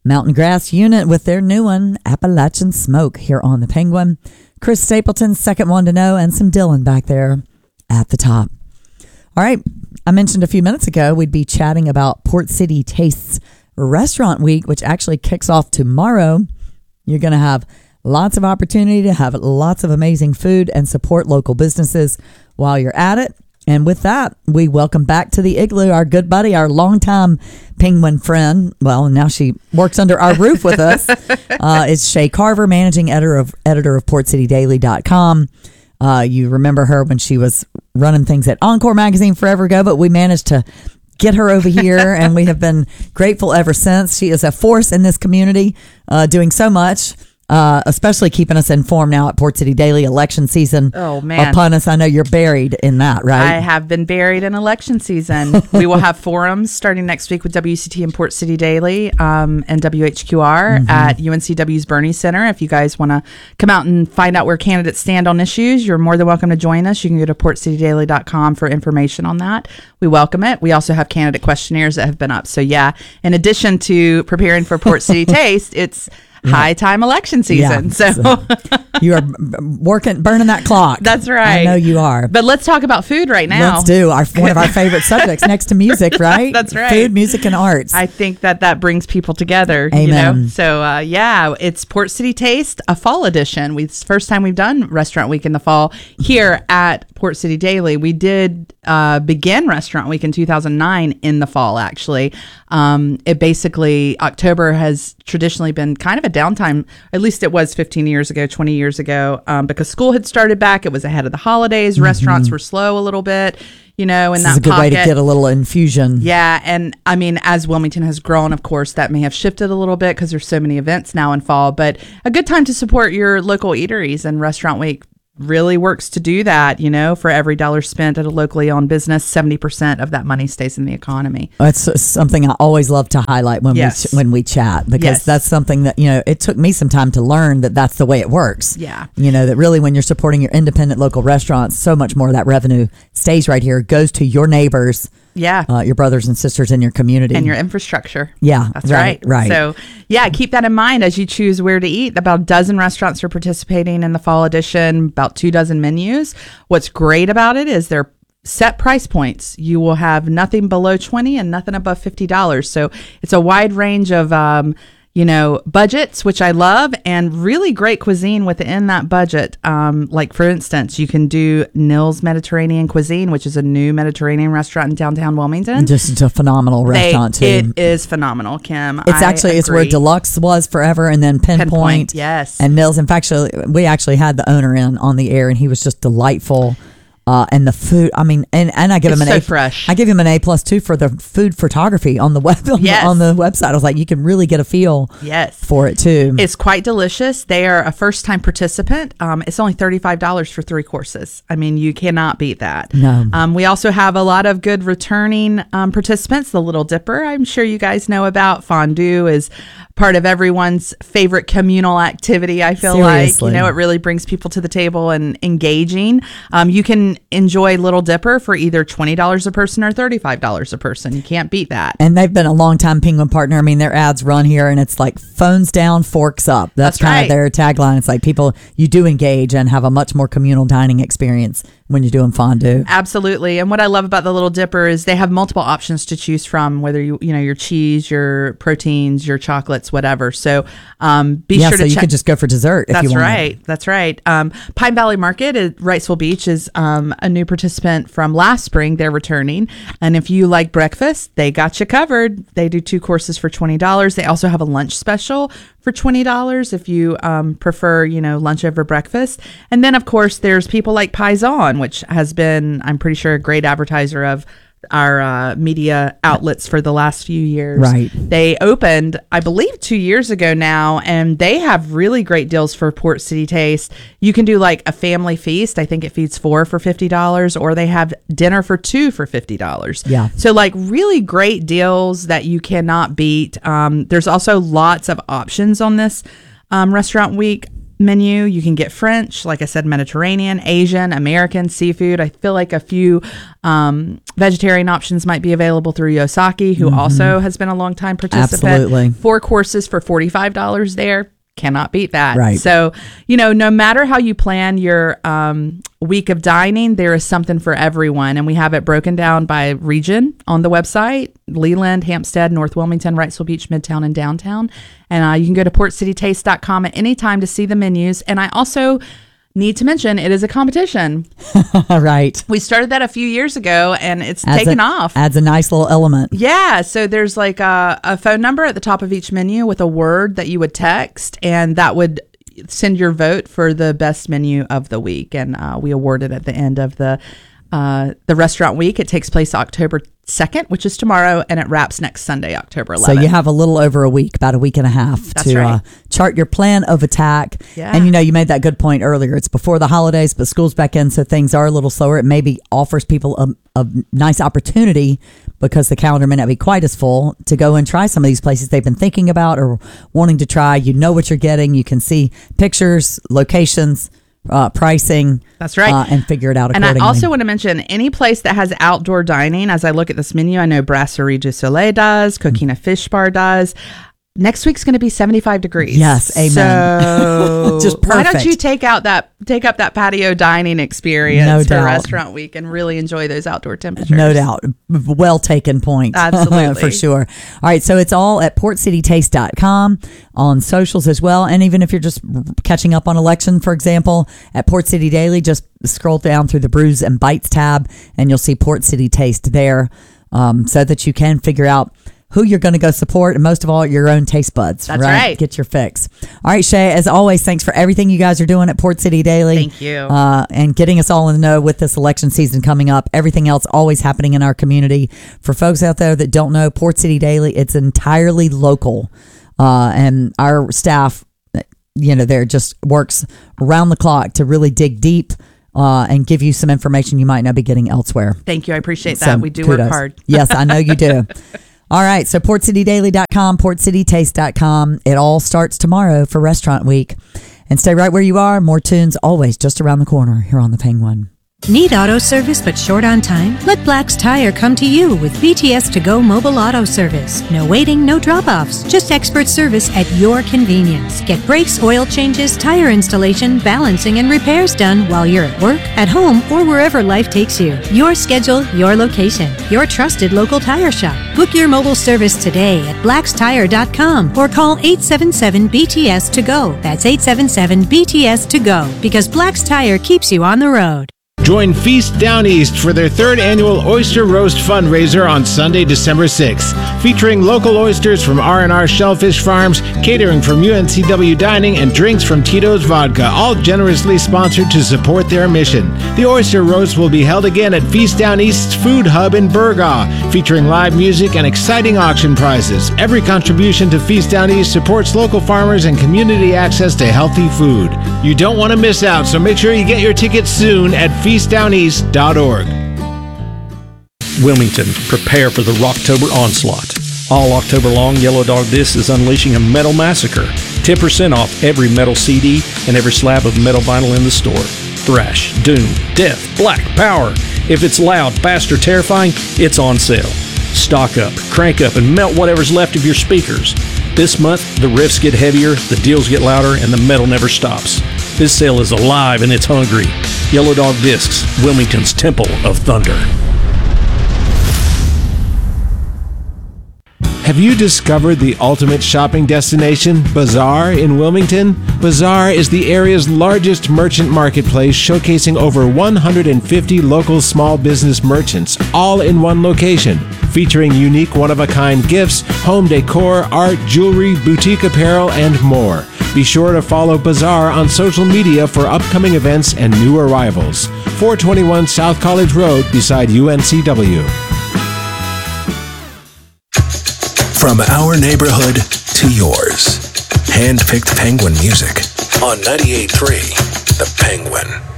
Mountain Grass Unit with their new one, Appalachian Smoke, here on the Penguin. Chris Stapleton's second one to know, and some Dylan back there at the top. All right, I mentioned a few minutes ago we'd be chatting about Port City Tastes Restaurant Week, which actually kicks off tomorrow. You're going to have lots of opportunity to have lots of amazing food and support local businesses while you're at it. And with that, we welcome back to the Igloo our good buddy, our longtime Penguin friend. Well, now she works under our roof with us. It's Shay Carver, managing editor of PortCityDaily.com. You remember her when she was running things at Encore Magazine forever ago, but we managed to get her over here, and we have been grateful ever since. She is a force in this community, doing so much. Especially keeping us informed now at Port City Daily. Election season upon us. I know you're buried in that, right? I have been buried in election season. We will have forums starting next week with WCT and Port City Daily and WHQR at UNCW's Bernie Center. If you guys want to come out and find out where candidates stand on issues, you're more than welcome to join us. You can go to PortCityDaily.com for information on that. We welcome it. We also have candidate questionnaires that have been up. So yeah, in addition to preparing for Port City Taste, it's high time election season. So you are burning that clock. That's right. I know you are. But let's talk about food right now. Let's do one of our favorite subjects next to music, right? That's right. Food, music, and arts. I think that brings people together. Amen. You know? So it's Port City Taste, a fall edition. It's the first time we've done Restaurant Week in the fall here at Port City Daily. We did begin Restaurant Week in 2009 in the fall, actually. It basically, October has traditionally been kind of a downtime. At least it was 15 years ago, 20 years ago, because school had started back. It was ahead of the holidays. Restaurants were slow a little bit, in this that is a good pocket. way to get a little infusion. Yeah. And I mean, as Wilmington has grown, of course, that may have shifted a little bit because there's so many events now in fall, but a good time to support your local eateries, and Restaurant Week really works to do that. For every dollar spent at a locally owned business, 70% of that money stays in the economy. That's something I always love to highlight when we chat, because that's something that, it took me some time to learn that that's the way it works. Yeah. That really when you're supporting your independent local restaurants, so much more of that revenue stays right here, goes to your neighbors. Yeah. Your brothers and sisters in your community. And your infrastructure. Yeah. That's right. So, keep that in mind as you choose where to eat. About a dozen restaurants are participating in the fall edition, about 24 menus. What's great about it is they're set price points. You will have nothing below $20 and nothing above $50. So it's a wide range of budgets, which I love, and really great cuisine within that budget. Like, for instance, you can do Nils Mediterranean Cuisine, which is a new Mediterranean restaurant in downtown Wilmington. Just a phenomenal restaurant, too. It is phenomenal, Kim. It's where Deluxe was forever, and then Pinpoint. Yes. And Nils. In fact, we actually had the owner on the air, and he was just delightful. And the food, I mean, and I give him an fresh. I give him an A+ too for the food photography on the web on the website. I was like, you can really get a feel for it too. It's quite delicious. They are a first-time participant. It's only $35 for 3 courses. I mean, you cannot beat that. No. We also have a lot of good returning participants. The Little Dipper, I'm sure you guys know about. Fondue is part of everyone's favorite communal activity, I feel Seriously. like. It really brings people to the table and engaging. You can enjoy Little Dipper for either $20 a person or $35 a person. You can't beat that. And they've been a long-time Penguin partner. I mean, their ads run here, and it's like phones down, forks up. That's kind of their tagline. It's like you do engage and have a much more communal dining experience when you're doing fondue. Absolutely. And what I love about the Little Dipper is they have multiple options to choose from, whether your cheese, your proteins, your chocolates, whatever. So be sure to check. You could just go for dessert if you want. That's right. Pine Valley Market at Wrightsville Beach is a new participant from last spring. They're returning. And if you like breakfast, they got you covered. They do 2 courses for $20. They also have a lunch special for $20 if you prefer, lunch over breakfast. And then, of course, there's people like Paisan, which has been, I'm pretty sure, a great advertiser of our media outlets for the last few years. Right. They opened, I believe, 2 years ago now, and they have really great deals for Port City Taste. You can do like a family feast. I think it feeds 4 for $50, or they have dinner for 2 for $50. Yeah. So like really great deals that you cannot beat. There's also lots of options on this Restaurant Week menu. You can get French, like I said, Mediterranean, Asian, American, seafood. I feel like a few vegetarian options might be available through Yosaki, who also has been a long time participant. Absolutely. 4 courses for $45 there. Cannot beat that. Right. So, no matter how you plan your week of dining, there is something for everyone. And we have it broken down by region on the website: Leland, Hampstead, North Wilmington, Wrightsville Beach, Midtown, and Downtown. And you can go to portcitytaste.com at any time to see the menus. And I also need to mention it is a competition. Right. We started that a few years ago, and it's taken off. Adds a nice little element. Yeah. So there's like a phone number at the top of each menu with a word that you would text, and that would send your vote for the best menu of the week. And we award it at the end of the restaurant week. It takes place October 2nd, which is tomorrow, and it wraps next Sunday, October 11th. So you have a little over a week, about a week and a half to chart your plan of attack. Yeah. And you made that good point earlier. It's before the holidays, but school's back in, so things are a little slower. It maybe offers people a nice opportunity, because the calendar may not be quite as full, to go and try some of these places they've been thinking about or wanting to try. You know what you're getting. You can see pictures, locations, pricing. That's right. And figure it out accordingly. And I also want to mention any place that has outdoor dining. As I look at this menu, I know Brasserie du Soleil does, Coquina Fish Bar does. Next week's going to be 75 degrees. Yes, amen. So just perfect. Why don't you take up that patio dining experience for restaurant week and really enjoy those outdoor temperatures? No doubt. Well taken point. Absolutely. For sure. All right. So it's all at portcitytaste.com, on socials as well. And even if you're just catching up on election, for example, at Port City Daily, just scroll down through the Brews and Bites tab and you'll see Port City Taste there, so that you can figure out who you're going to go support, and most of all, your own taste buds. That's right. Get your fix. All right, Shay, as always, thanks for everything you guys are doing at Port City Daily. Thank you. And getting us all in the know with this election season coming up. Everything else always happening in our community. For folks out there that don't know, Port City Daily, it's entirely local. And our staff, there just works around the clock to really dig deep and give you some information you might not be getting elsewhere. Thank you. I appreciate that. We do work hard. Yes, I know you do. All right, so portcitydaily.com, portcitytaste.com. It all starts tomorrow for Restaurant Week. And stay right where you are. More tunes always just around the corner here on The Penguin. Need auto service but short on time? Let Black's Tire come to you with BTS To Go mobile auto service. No waiting, no drop-offs, just expert service at your convenience. Get brakes, oil changes, tire installation, balancing, and repairs done while you're at work, at home, or wherever life takes you. Your schedule, your location, your trusted local tire shop. Book your mobile service today at blackstire.com or call 877-BTS-TO-GO. That's 877-BTS-TO-GO, because Black's Tire keeps you on the road. Join Feast Down East for their 3rd annual Oyster Roast fundraiser on Sunday, December 6th, featuring local oysters from R&R Shellfish Farms, catering from UNCW Dining, and drinks from Tito's Vodka, all generously sponsored to support their mission. The Oyster Roast will be held again at Feast Down East's Food Hub in Burgaw, featuring live music and exciting auction prizes. Every contribution to Feast Down East supports local farmers and community access to healthy food. You don't want to miss out, so make sure you get your tickets soon at feastdowneast.org. Wilmington, prepare for the Rocktober onslaught. All October long, Yellow Dog Discs is unleashing a metal massacre. 10% off every metal CD and every slab of metal vinyl in the store. Thrash, doom, death, black, power. If it's loud, fast, or terrifying, it's on sale. Stock up, crank up, and melt whatever's left of your speakers. This month, the riffs get heavier, the deals get louder, and the metal never stops. This sale is alive and it's hungry. Yellow Dog Discs, Wilmington's Temple of Thunder. Have you discovered the ultimate shopping destination, Bazaar in Wilmington? Bazaar is the area's largest merchant marketplace, showcasing over 150 local small business merchants, all in one location, featuring unique one-of-a-kind gifts, home decor, art, jewelry, boutique apparel, and more. Be sure to follow Bazaar on social media for upcoming events and new arrivals. 421 South College Road beside UNCW. From our neighborhood to yours. Hand-picked Penguin music on 98.3 The Penguin.